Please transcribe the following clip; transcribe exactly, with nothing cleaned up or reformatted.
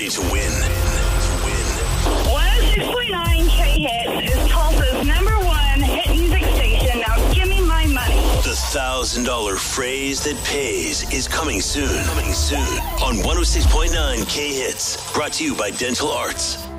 to win. one oh six point nine K-Hits is Tulsa's number one hit music station. Now give me my money. The one thousand dollars phrase that pays is coming soon. Coming soon on one oh six point nine K-Hits. Brought to you by Dental Arts.